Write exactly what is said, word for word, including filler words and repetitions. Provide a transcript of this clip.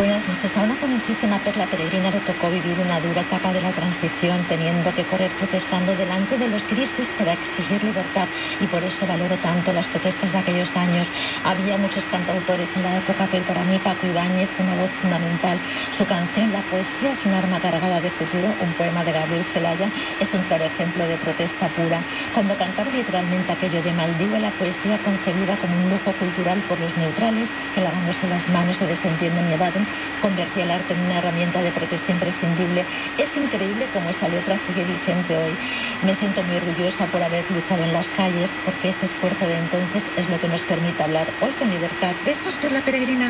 Buenas noches. A una jovencísima Perla Peregrina le tocó vivir una dura etapa de la transición, teniendo que correr protestando delante de los grises para exigir libertad, y por eso valoro tanto las protestas de aquellos años. Había muchos cantautores en la época, pero para mí Paco Ibáñez fue una voz fundamental. Su canción La poesía es un arma cargada de futuro, un poema de Gabriel Celaya, es un claro ejemplo de protesta pura. Cuando cantaba literalmente aquello de maldigo la poesía concebida como un lujo cultural por los neutrales, que lavándose las manos se desentienden y evaden, convertía el arte en una herramienta de protesta imprescindible. Es increíble cómo esa letra sigue vigente hoy. Me siento muy orgullosa por haber luchado en las calles, porque ese esfuerzo de entonces es lo que nos permite hablar hoy con libertad. Besos, Perla Peregrina.